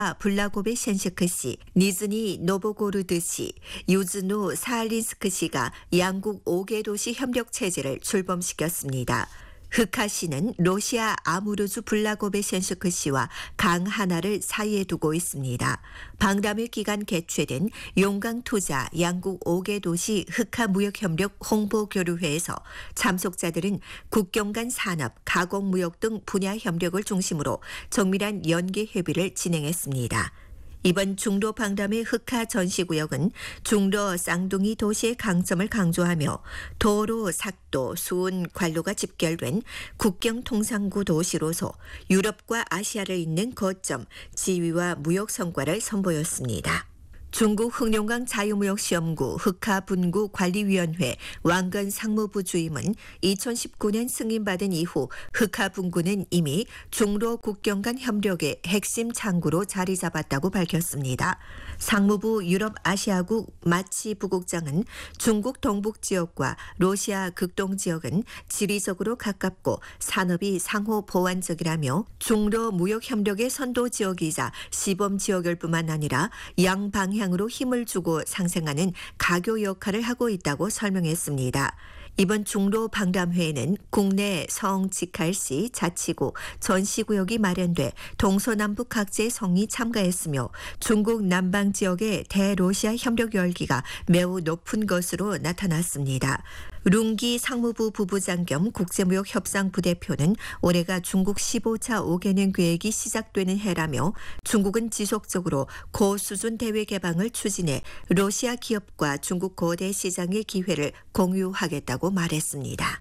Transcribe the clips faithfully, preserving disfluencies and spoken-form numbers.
블라고베 셴시크시, 니즈니 노보고르드시, 유즈노 사할린스크시가 양국 오 개 도시 협력 체제를 출범시켰습니다. 흑하시는 로시아 아무르주 블라고베 셴시크시와 강 하나를 사이에 두고 있습니다. 방담회 기간 개최된 용강 투자 양국 오 개 도시 흑하 무역협력 홍보교류회에서 참석자들은 국경 간 산업, 가공무역 등 분야 협력을 중심으로 정밀한 연계 협의를 진행했습니다. 이번 중로 방담회 흑하 전시구역은 중로 쌍둥이 도시의 강점을 강조하며 도로, 삭도, 수은, 관로가 집결된 국경 통상구 도시로서 유럽과 아시아를 잇는 거점, 지위와 무역 성과를 선보였습니다. 중국 흑룡강 자유무역시험구 흑하분구 관리위원회 왕건 상무부 주임은 이천십구 년 승인받은 이후 흑하분구는 이미 중로 국경 간 협력의 핵심 창구로 자리 잡았다고 밝혔습니다. 상무부 유럽아시아국 마치 부국장은 중국 동북지역과 로시아 극동지역은 지리적으로 가깝고 산업이 상호 보완적이라며 중로 무역협력의 선도지역이자 시범지역일 뿐만 아니라 양방향 으로 힘을 주고 상생하는 가교 역할을 하고 있다고 설명했습니다. 이번 중로 방담회에는 국내 성, 직할시, 자치구, 전시구역이 마련돼 동서남북 각지의 성이 참가했으며 중국 남방 지역의 대로시아 협력 열기가 매우 높은 것으로 나타났습니다. 룽기 상무부 부부장 겸 국제무역협상부대표는 올해가 중국 십오 차 오 개년 계획이 시작되는 해라며 중국은 지속적으로 고수준 대외 개방을 추진해 로시아 기업과 중국 거대 시장의 기회를 공유하겠다고 말했습니다.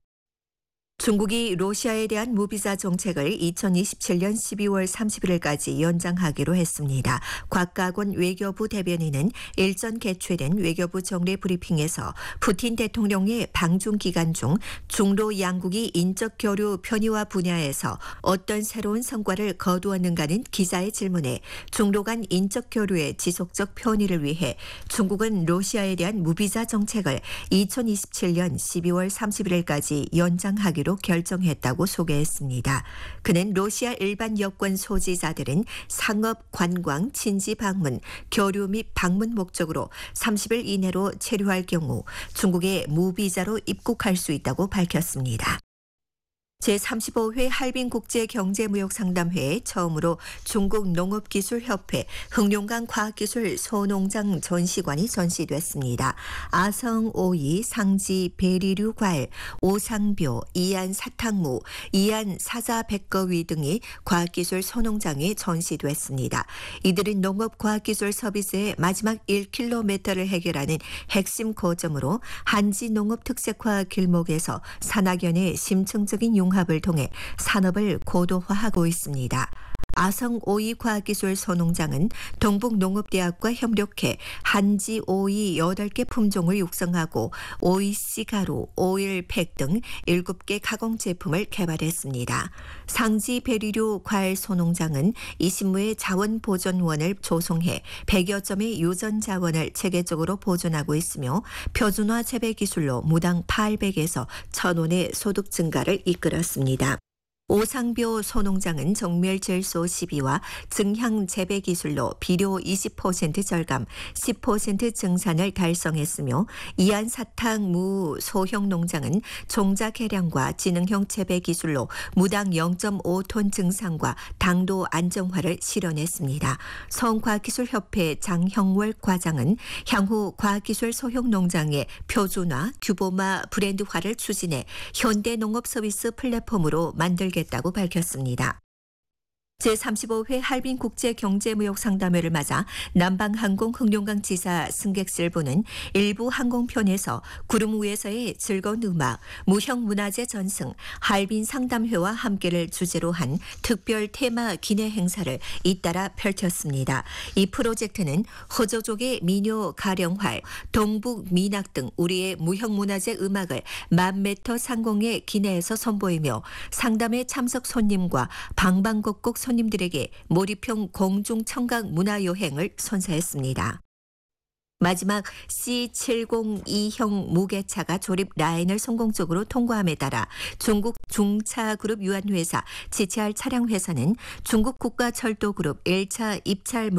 중국이 로시아에 대한 무비자 정책을 이천이십칠 년 십이월 삼십일일까지 연장하기로 했습니다. 곽가곤 외교부 대변인은 일전 개최된 외교부 정례 브리핑에서 푸틴 대통령의 방중 기간 중 중로 양국이 인적 교류 편의화 분야에서 어떤 새로운 성과를 거두었는가는 기자의 질문에 중로 간 인적 교류의 지속적 편의를 위해 중국은 로시아에 대한 무비자 정책을 이천이십칠 년 십이월 삼십일일까지 연장하기로 결정했다고 소개했습니다. 그는 로시아 일반 여권 소지자들은 상업, 관광, 친지 방문, 교류 및 방문 목적으로 삼십 일 이내로 체류할 경우 중국에 무비자로 입국할 수 있다고 밝혔습니다. 제삼십오 회 할빈국제경제무역상담회에 처음으로 중국 농업기술협회 흑룡강 과학기술 소농장 전시관이 전시됐습니다. 아성 오이, 상지 베리류 과일, 오상벼, 이안 사탕무, 이안 사자 백거위 등이 과학기술 소농장에 전시됐습니다. 이들은 농업과학기술 서비스의 마지막 일 킬로미터를 해결하는 핵심 거점으로 한지 농업 특색화 길목에서 산학연의 심층적인 융 합을 통해 산업을 고도화하고 있습니다. 아성 오이 과학기술 소농장은 동북농업대학과 협력해 한지 오이 여덟 개 품종을 육성하고 오이씨 가루, 오일팩 등 일곱 개 가공 제품을 개발했습니다. 상지 베리류 과일 소농장은 이십무의 자원보존원을 조성해 백여 점의 유전 자원을 체계적으로 보존하고 있으며 표준화 재배 기술로 무당 팔백에서 천 원의 소득 증가를 이끌었습니다. 오상벼 소농장은 정멸질소 십이와 증향 재배 기술로 비료 이십 퍼센트 절감, 십 퍼센트 증산을 달성했으며 이안사탕 무 소형 농장은 종자 개량과 지능형 재배 기술로 무당 영 점 오 톤 증산과 당도 안정화를 실현했습니다. 성과학기술협회 장형월 과장은 향후 과학기술 소형 농장의 표준화, 규모화, 브랜드화를 추진해 현대농업 서비스 플랫폼으로 만들겠습니다. 다고 밝혔습니다. 제삼십오 회 할빈국제경제무역상담회를 맞아 남방항공 흑룡강 지사 승객실부는 일부 항공편에서 구름 위에서의 즐거운 음악, 무형문화재 전승, 할빈 상담회와 함께를 주제로 한 특별 테마 기내 행사를 잇따라 펼쳤습니다. 이 프로젝트는 호조족의 민요 가령활, 동북 미낙 등 우리의 무형문화재 음악을 만 미터 상공의 기내에서 선보이며 상담회 참석 손님과 방방곡곡 손님들에게 몰입형 공중 청각 문화여행을 선사했습니다. 마지막 씨 칠공이형 무게차가 조립 라인을 성공적으로 통과함에 따라 중국 중차그룹 유한회사 지체할 차량 회사는 중국 국가철도그룹 일 차 입찰